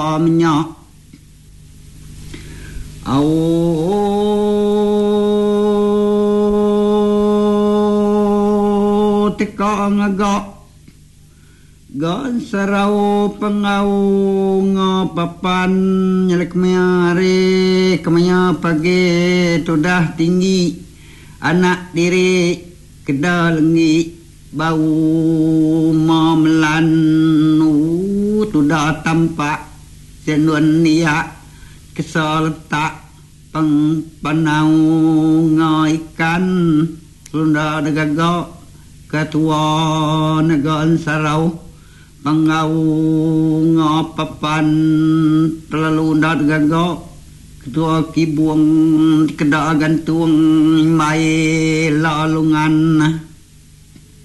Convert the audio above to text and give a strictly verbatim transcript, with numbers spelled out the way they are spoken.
minyak au teka ngagak gan sarau pengau ngapapan nyelek meare kemanya pagi sudah tinggi anak diri kedalengi bau mamelan sudah tampak senun niat kesal tak peng panau ngaikan sudah degagak ketua negan sarau pengau ngapapan terlalu ndak gagak ketua kibuang kedak gantung mai lalungan